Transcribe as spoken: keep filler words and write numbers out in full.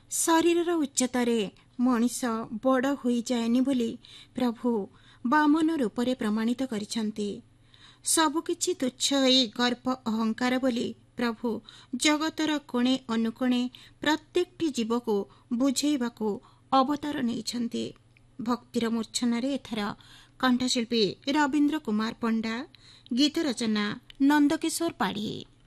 ଶରୀରର ଉଚ୍ଚତାରେ ମଣିଷ ବଡ଼ ହୋଇଯାଏନି ବୋଲି ପ୍ରଭୁ ବାମନ ରୂପରେ ପ୍ରମାଣିତ କରିଛନ୍ତି। ସବୁକିଛି ତୁଚ୍ଛ ହୋଇ ଗର୍ବ ଅହଙ୍କାର ବୋଲି ପ୍ରଭୁ ଜଗତର କୋଣେ ଅନୁକୋଣେ ପ୍ରତ୍ୟେକଟି ଜୀବକୁ ବୁଝେଇବାକୁ ଅବତାର ନେଇଛନ୍ତି। ଭକ୍ତିର ମୂର୍ଚ୍ଛନାରେ ଏଥର କଣ୍ଠଶିଳ୍ପୀ ରବୀନ୍ଦ୍ର କୁମାର ପଣ୍ଡା, ଗୀତ ରଚନା ନନ୍ଦକିଶୋର ପାଢ଼ୀ।